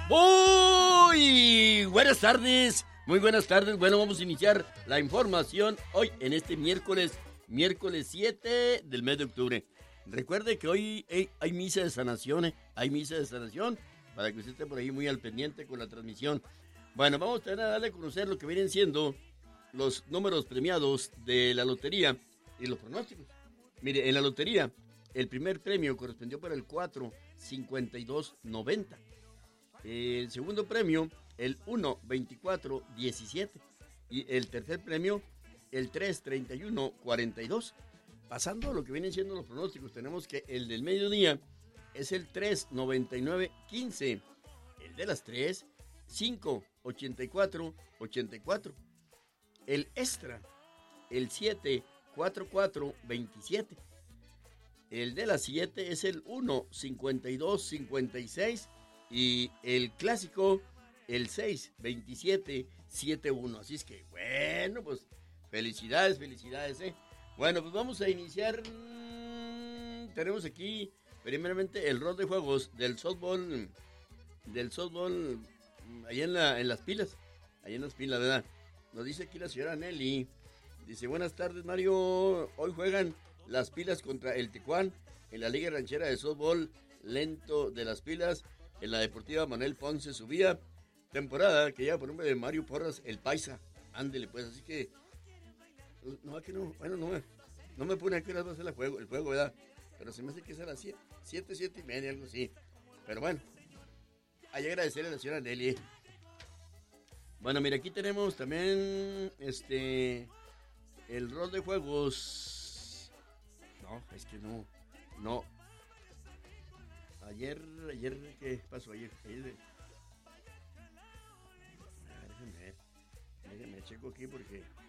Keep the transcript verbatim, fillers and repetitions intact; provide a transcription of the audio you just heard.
Muy buenas tardes, muy buenas tardes. Bueno, vamos a iniciar la información hoy en este miércoles, miércoles siete del mes de octubre. Recuerde que hoy hey, hay misa de sanación, ¿eh? Hay misa de sanación para que usted esté por ahí muy al pendiente con la transmisión. Bueno, vamos a darle a conocer lo que vienen siendo los números premiados de la lotería y los pronósticos. Mire, en la lotería, el primer premio correspondió para el cuatro cincuenta y dos noventa. El segundo premio, el uno veinticuatro diecisiete. Y el tercer premio, el tres treinta y uno cuarenta y dos. Pasando a lo que vienen siendo los pronósticos, tenemos que el del mediodía es el tres noventa y nueve quince. El de las tres, cinco ochenta y cuatro ochenta y cuatro. El extra, el siete cuarenta y cuatro veintisiete. El de las siete es el uno cincuenta y dos cincuenta y seis. Y el clásico, el seis veintisiete setenta y uno. Así es que, bueno, pues felicidades, felicidades, ¿eh? Bueno, pues vamos a iniciar. Tenemos aquí, primeramente, el rol de juegos del softball. Del softball, ahí en, la, en las pilas. Ahí en las pilas, ¿verdad? Nos dice aquí la señora Nelly. Dice, buenas tardes, Mario. Hoy juegan las pilas contra el Tijuán en la Liga Ranchera de Softball Lento de las Pilas. En la Deportiva Manuel Ponce Subía, temporada que lleva por nombre de Mario Porras, el Paisa. Ándele pues, así que, no, aquí no, bueno, no me, no me pone a qué hora va a ser el juego, el juego, ¿verdad? Pero se me hace que es a las siete, siete y media, algo así. Pero bueno, hay que agradecerle a la señora Nelly. Bueno, mira, aquí tenemos también, este, el rol de juegos. No, es que no, no. Ayer, ayer, ¿qué pasó ayer? ayer ah, déjenme ver, déjenme checo aquí porque